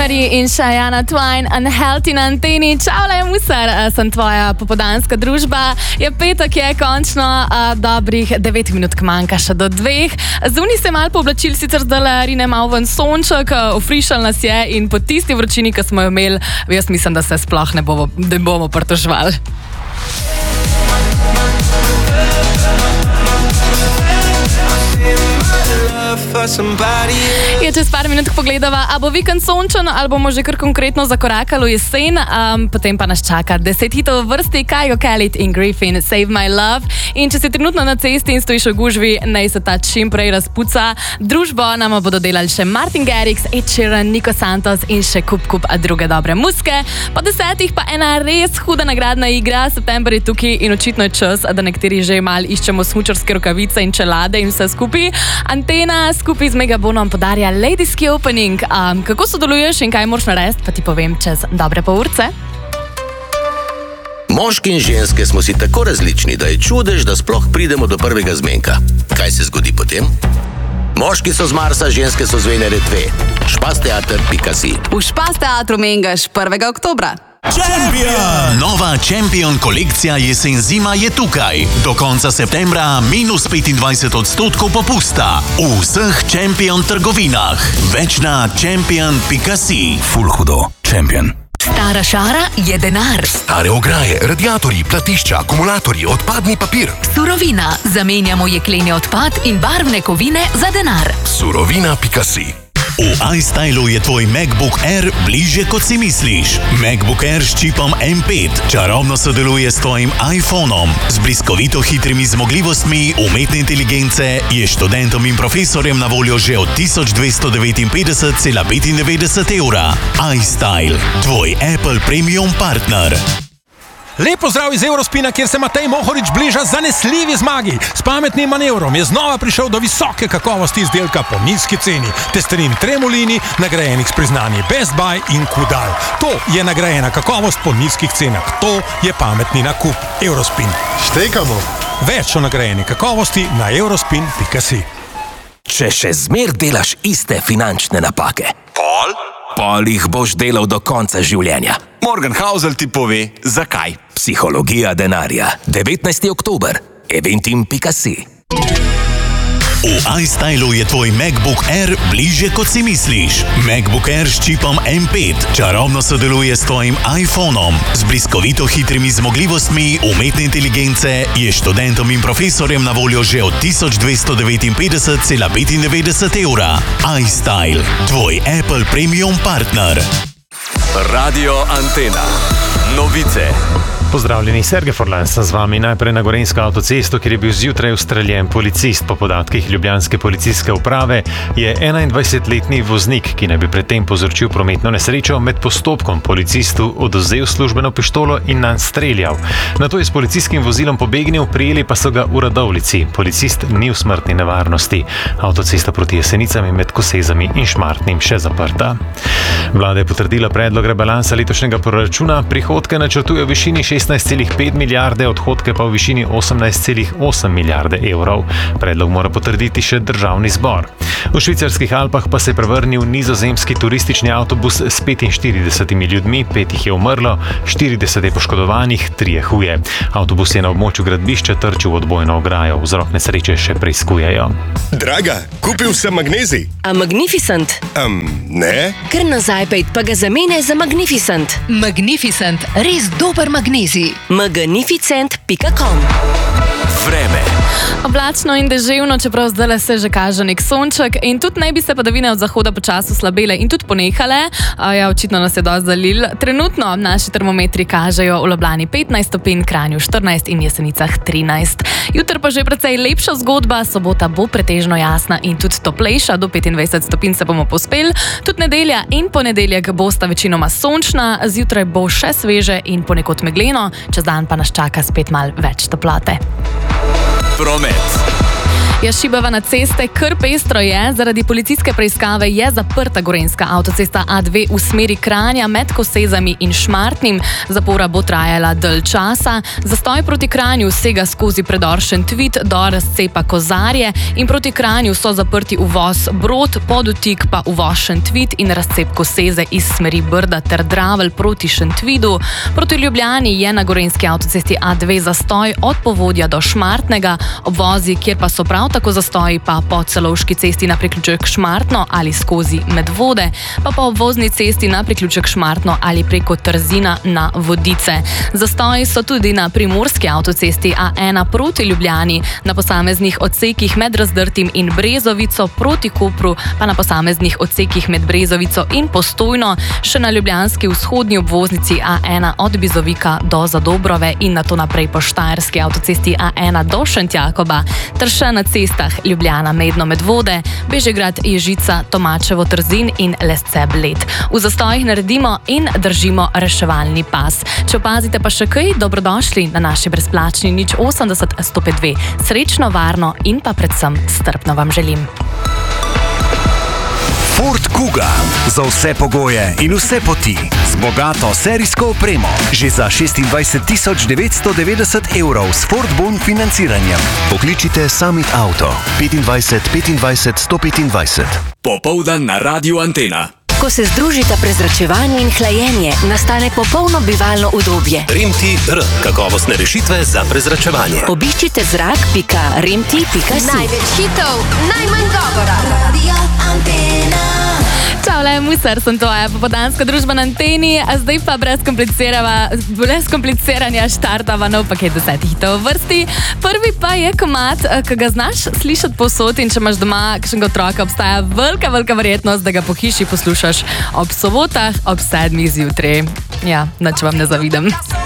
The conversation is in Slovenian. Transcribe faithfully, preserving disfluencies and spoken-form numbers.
Marie in Shania Twain, Unhealthy na anteni. Čau, le musar, sem tvoja popodanska družba. Je petek, je končno, a, dobrih devet minut manjka še do dveh. Zunaj se malo pooblačil, sicer zdaj rine malo ven sonček, ofrišal nas je in po tisti vročini, ki smo jo imeli, jaz mislim, da se sploh ne bomo, ne bomo pritoževali. Je čez par minut pogledava, a bo vikend sončen, ali bomo že kar konkretno zakorakali v jesen, um, potem pa nas čaka deset hitov v vrsti, Kygo Khalid in Griffin, Save My Love. In če si trenutno na cesti in stojiš v gužvi, naj se ta čim prej razpuca. Družbo nama bodo delali še Martin Garrix, Ed Sheeran, Nico Santos in še kup kup druge dobre muske. Po desetih pa ena res huda nagradna igra, september je tukaj in očitno je čas, da nekateri že mal iščemo smučarske rokavice in čelade in vse skupaj. Antena skupaj z Megabonom podarja Ladies Key Opening. Um, kako sodeluješ in kaj moraš narediti, pa ti povem čez dobre pol urce. Moški in ženske smo si tako različni, da je čudež, da sploh pridemo do prvega zmenka. Kaj se zgodi potem? Moški so z Marsa, ženske so z Venere dve. Špasteater pika si. V Špasteatru mengaš prvega oktobra. Champion! Nova Champion kolekcija jesen-zima je tukaj. Do konca septembra minus petindvajset odstotkov popusta. V vseh Champion trgovinah. Več na champion pika si. Ful hudo. Champion. Stara šara je denar. Stare ograje, radiatorji, platišča, akumulatorji, odpadni papir. Surovina. Zamenjamo jekleni odpad in barvne kovine za denar. Surovina pika si. V iStylu je tvoj MacBook Air bližje, kot si misliš. MacBook Air s čipom M pet čarobno sodeluje s tvojim iPhonom. Z bliskovito hitrimi zmogljivostmi umetne inteligence je študentom in profesorjem na voljo že od tisoč dvesto devetinpetdeset cela petindevetdeset evra. iStyle, tvoj Apple Premium partner. Lep pozdrav iz Eurospina, kjer se Matej Mohorič bliža zanesljivi zmagi. S pametnim manevrom je znova prišel do visoke kakovosti izdelka po nizki ceni. Testerin Tremolini, nagrajenih s priznanji Best Buy in Kudal. To je nagrajena kakovost po nizkih cenah. To je pametni nakup. Eurospin. Štekamo. Več o nagrajeni kakovosti na eurospin pika si. Če še zmer delaš iste finančne napake, Pol? pol jih boš delal do konca življenja. Morgan Housel ti pove, zakaj. Psihologija denarja. devetnajsti oktober. eventim pika si. V iStylu je tvoj MacBook Air bližje, kot si misliš. MacBook Air s čipom M pet čarobno sodeluje s tvojim iPhonom. Z bliskovito hitrimi zmogljivostmi umetne inteligence je študentom in profesorjem na voljo že od tisoč dvesto devetinpetdeset cela petindevetdeset evra. iStyle, tvoj Apple Premium partner. Radio Antena. Novice. Pozdravljeni, Sergej Forlan sem z vami. Najprej na Gorenjsko avtocesto, kjer je bil zjutraj ustreljen policist. Po podatkih ljubljanske policijske uprave je enaindvajsetletni voznik, ki naj bi predtem povzročil prometno nesrečo, med postopkom policistu odvzel službeno pištolo in nanj streljal. Nato je s policijskim vozilom pobegnil, prijeli pa so ga v Radovljici. Policist ni v smrtni nevarnosti. Avtocesta proti Jesenicam je med Kosezami in Šmartnim še zaprta. Vlada je potrdila predlog rebalansa letošnjega proračuna. Prihodke načrtuje v višini šestnajst celih pet milijarde, odhodke pa v višini osemnajst celih osem milijarde evrov. Predlog mora potrditi še državni zbor. V švicarskih Alpah pa se je prevrnil nizozemski turistični avtobus s petinštiridesetimi ljudmi, pet jih je umrlo, štirideset je poškodovanih, trije huje. Avtobus je na območju gradbišča trčil v odbojno ograjo, vzrok nesreče še preiskujejo. Draga, kupil sem magnezij. A Magnificent? Um, ne? Kar nazaj pejt, pa ga zamene za Magnificent. Magnificent, res dober magnezij. magnificent pika com. Vreme. Oblačno in deževno, čeprav zdaj se že kaže nek sonček in tudi naj bi se padavine od zahoda počasi slabele in tudi ponehale. A ja, očitno nas je dosti zalil. Trenutno naši termometri kažejo v Ljubljani petnajst stopinj, Kranju štirinajst in Jesenicah trinajst. Jutri pa že precej lepša zgodba, sobota bo pretežno jasna in tudi toplejša, do petindvajset stopinj se bomo pospeli. Tudi nedelja in ponedeljek bosta večinoma sončna, zjutraj bo še sveže in ponekod megleno, čez dan pa nas čaka spet malo več toplote. Promet. Ja, Šibava na ceste kar pestro je. Zaradi policijske preiskave je zaprta gorenjska avtocesta A dve v smeri Kranja med Kosezami in Šmartnim. Zapora bo trajala dalj časa. Zastoj proti Kranju sega skozi predor Šentvid do razcepa Kozarje in proti Kranju so zaprti uvoz Brod, podotik pa uvoz Šentvid in razcep Koseze iz smeri Brda ter Dravelj proti Šentvidu. Proti Ljubljani je na gorenjski avtocesti A dve zastoj od Povodja do Šmartnega, obvozi, kjer pa so prav tako zastoji pa po Celovški cesti na priključek Šmartno ali skozi Medvode, pa po obvozni cesti na priključek Šmartno ali preko Trzina na Vodice. Zastoji so tudi na primorski avtocesti A ena proti Ljubljani, na posameznih odsekih med Razdrtim in Brezovico proti Kopru, pa na posameznih odsekih med Brezovico in Postojno, še na ljubljanski vzhodni obvoznici A ena od Bizovika do Zadobrove in nato naprej po štajerski avtocesti A ena do Šentjakoba, ter še na cestah Ljubljana Medno Medvode, Bežigrad Ježica, Tomačevo Trzin in Lesce Bled. V zastojih naredimo in držimo reševalni pas. Če opazite pa še kaj, dobrodošli na naši brezplačni nič osemdeset sto pet dve. Srečno, varno in pa predvsem strpno vam želim. Ford Kuga. Za vse pogoje in vse poti. Z bogato serijsko opremo. Že za šestindvajset tisoč devetsto devetdeset evrov s Ford Bon financiranjem. Pokličite Summit Auto. petindvajset petindvajset sto petindvajset. Popoldan na Radiu Antena. Ko se združita prezračevanje in hlajenje, nastane popolno bivalno udobje. Remti R. Kakovostne rešitve za prezračevanje. Obiščite zrak pika remti pika si. Največ hitov, najmanj govora. Radio Antena. Čaule, Musar, sem tvoja popoldanska družba na Anteni, a zdaj pa brez brez kompliciranja štartava nov paket desetih hitov v vrsti. Prvi pa je komad, ki ga znaš slišati povsod, in če imaš doma kakšnega otroka, obstaja velika, velika verjetnost, da ga po hiši poslušaš ob sobotah ob sedmih zjutraj. Ja, nič vam ne zavidam.